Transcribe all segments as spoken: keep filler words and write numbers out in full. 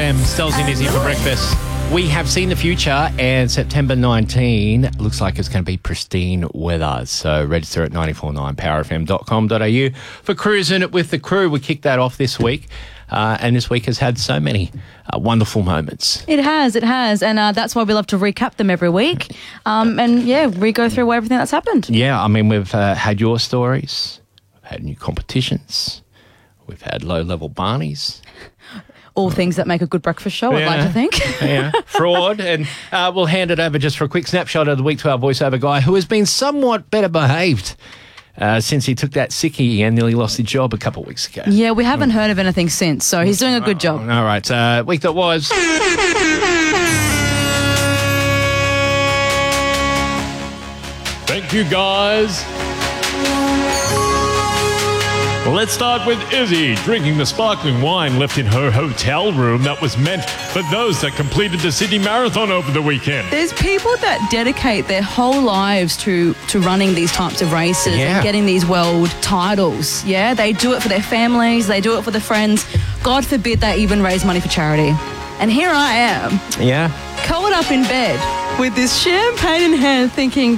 M, Stolzy and Izzy for breakfast. We have seen the future, and September nineteenth looks like it's going to be pristine weather. So register at nine four nine power f m dot com dot a u for Cruising with the Crew. We kicked that off this week, uh, and this week has had so many uh, wonderful moments. It has, it has, and uh, that's why we love to recap them every week, um, and yeah, we go through everything that's happened. Yeah, I mean, we've uh, had your stories, we've had new competitions, we've had low-level Barneys. All things that make a good breakfast show, yeah. I'd like to think. Yeah, fraud. And uh, we'll hand it over just for a quick snapshot of the week to our voiceover guy, who has been somewhat better behaved uh, since he took that sickie and nearly lost his job a couple of weeks ago. Yeah, we haven't heard of anything since, so he's doing a good job. All right, uh, week that was. Thank you, guys. Well, let's start with Izzy drinking the sparkling wine left in her hotel room that was meant for those that completed the Sydney Marathon over the weekend. There's people that dedicate their whole lives to, to running these types of races Yeah. and getting these world titles. Yeah, they do it for their families, they do it for their friends. God forbid they even raise money for charity. And here I am, Yeah. curled up in bed with this champagne in hand thinking,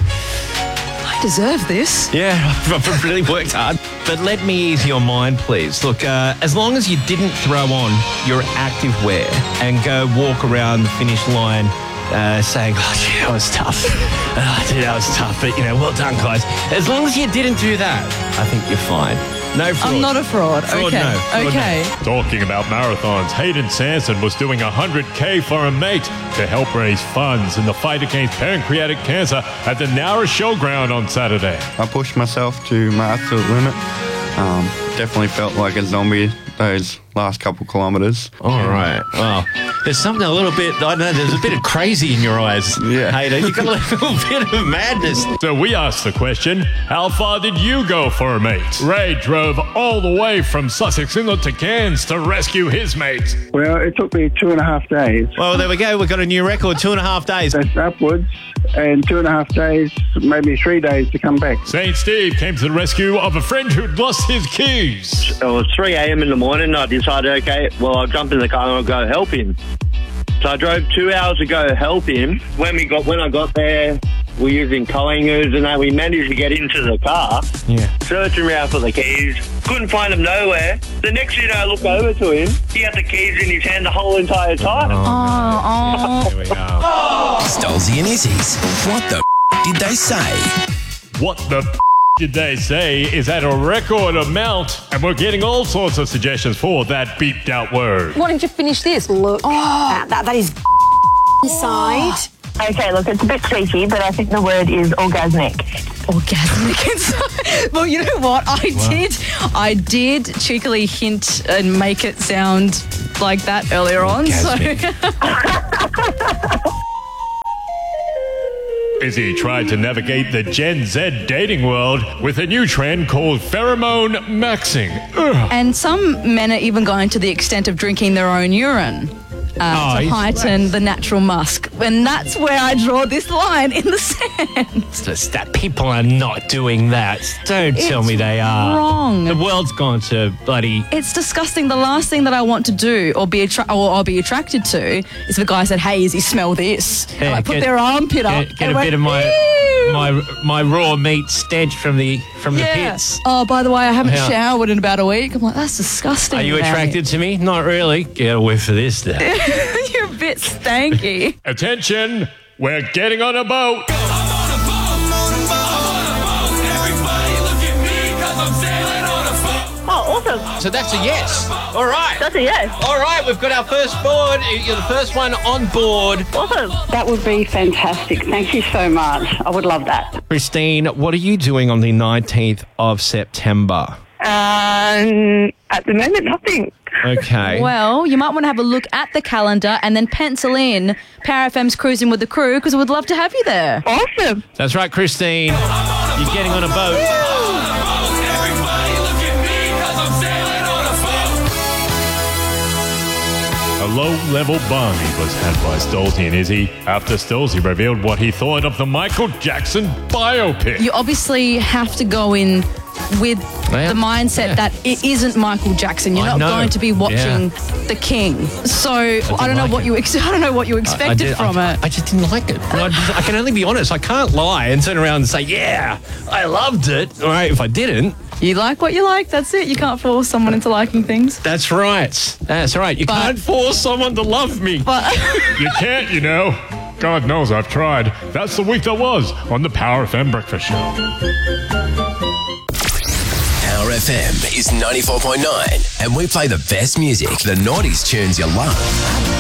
I deserve this. Yeah, I've really worked hard. But let me ease your mind, please. Look, uh, as long as you didn't throw on your active wear and go walk around the finish line uh, saying, oh, gee, that was tough. Oh, dude, that was tough. But, you know, well done, guys. As long as you didn't do that, I think you're fine. No fraud. I'm not a fraud. Fraud, okay. no. Fraud, okay. no. Talking about marathons, Hayden Sanson was doing one hundred k for a mate to help raise funds in the fight against pancreatic cancer at the Nowra Showground on Saturday. I pushed myself to my absolute limit. Um, definitely felt like a zombie those last couple kilometres. All right. Well, there's something a little bit, I don't know, there's a bit of crazy in your eyes, Yeah. Hayden. You've got a little bit of madness. So we asked the question, how far did you go for a mate? Ray drove all the way from Sussex Inlet to Cairns to rescue his mate. Well, it took me two and a half days. Well, there we go. We've got a new record, two and a half days. That's upwards, and two and a half days, maybe three days to come back. Saint Steve came to the rescue of a friend who'd lost his keys. It was three a.m. in the morning. I decided, okay, well, I'll jump in the car and I'll go help him. So I drove two hours to go help him. When we got, when I got there, we're using Collingwood and that. We managed to get into the car, Yeah. searching around for the keys. Couldn't find them nowhere. The next thing I look over to him, he had the keys in his hand the whole entire time. Oh, oh. Here we go. Stolzy and Izzy's What the f- did they say? What the f- did they say is at a record amount, and we're getting all sorts of suggestions for that beeped out word. Why don't you finish this? Look, that, that, that is inside. Okay, look, it's a bit tricky, but I think the word is orgasmic. Orgasmic inside. Well, you know what? I did I did cheekily hint and make it sound like that earlier on. So Izzy tried to navigate the Gen Z dating world with a new trend called pheromone maxing. Ugh. and some men are even going to the extent of drinking their own urine. Uh, Oh, to he's- heighten the natural musk. And that's where I draw this line in the sand. Just that people are not doing that. Don't tell It's me they are. wrong. The world's gone to bloody... It's disgusting. The last thing that I want to do or be attra- or I'll be attracted to is if a guy said, hey, Izzy, smell this. Yeah, and I put get- their armpit up. Get, get and a went, bit of my "Ew." my my raw meat stench from the from the Yeah. pits. Oh, by the way, I haven't Yeah. showered in about a week. I'm like, that's disgusting. Are you mate. attracted to me? Not really. Get away for this then. You're a bit stanky. Attention, we're getting on a boat. Oh, awesome. So that's a yes. All right. That's a yes. All right, we've got our first board. You're the first one on board. Awesome. That would be fantastic. Thank you so much. I would love that. Christine, what are you doing on the nineteenth of September? Um, at the moment, nothing. Okay. Well, you might want to have a look at the calendar and then pencil in Power F M's Cruising with the Crew because we'd love to have you there. Awesome. That's right, Christine. You're getting on a boat. A low-level Barney was had by Stolzy and Izzy after Stolzy revealed what he thought of the Michael Jackson biopic. You obviously have to go in with Yeah. the mindset Yeah. that it isn't Michael Jackson. You're I not know. going to be watching The King. So I, don't know like what it. you ex- I don't know what you expected I, I did- from I, it. I just didn't like it. I, just- I can only be honest. I can't lie and turn around and say, yeah, I loved it. All right, if I didn't. You like what you like. That's it. You can't force someone into liking things. That's right. That's right. You But- can't force someone to love me. But You can't, you know. God knows I've tried. That's the week that was on the Power F M Breakfast Show. Power F M is ninety-four point nine, and we play the best music, the noughties tunes you love.